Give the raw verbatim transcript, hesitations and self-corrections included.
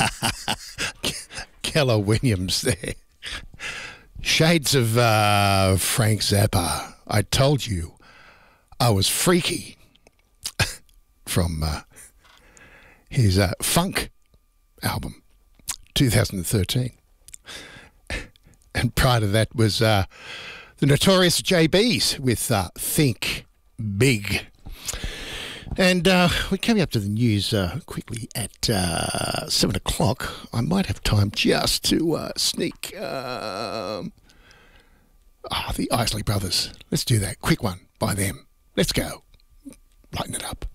Keller Williams there. Shades of uh, Frank Zappa. I told you I was freaky from uh, his uh, Funk album, two thousand thirteen. And prior to that was uh, the Notorious J Bs with uh, Think Big. And uh, we're coming up to the news uh, quickly at uh, seven o'clock. I might have time just to uh, sneak um, oh, the Isley Brothers. Let's do that. Quick one by them. Let's go. Lighten it up.